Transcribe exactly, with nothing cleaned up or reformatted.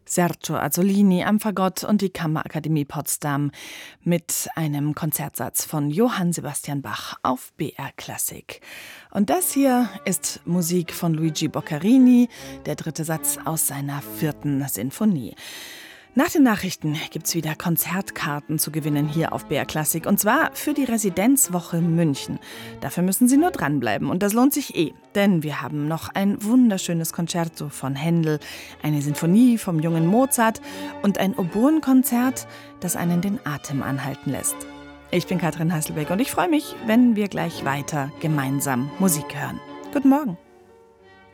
Sergio Azzolini am Fagott und die Kammerakademie Potsdam mit einem Konzertsatz von Johann Sebastian Bach auf B R Klassik. Und das hier ist Musik von Luigi Boccherini, der dritte Satz aus seiner vierten Sinfonie. Nach den Nachrichten gibt's wieder Konzertkarten zu gewinnen hier auf B R Klassik, und zwar für die Residenzwoche München. Dafür müssen Sie nur dranbleiben und das lohnt sich eh, denn wir haben noch ein wunderschönes Concerto von Händel, eine Sinfonie vom jungen Mozart und ein Oboenkonzert, das einen den Atem anhalten lässt. Ich bin Katrin Hasselbeck und ich freue mich, wenn wir gleich weiter gemeinsam Musik hören. Guten Morgen.